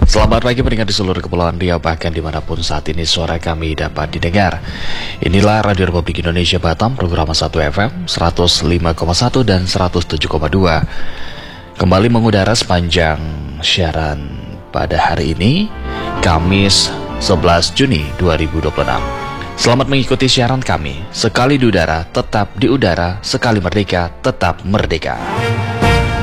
Selamat pagi pendengar di seluruh Kepulauan Riau, bahkan dimanapun saat ini suara kami dapat didengar. Inilah Radio Republik Indonesia Batam, program 1 FM 105,1 dan 107,2. Kembali mengudara sepanjang siaran pada hari ini, Kamis 11 Juni 2026. Selamat mengikuti siaran kami. Sekali di udara, tetap di udara. Sekali merdeka, tetap merdeka.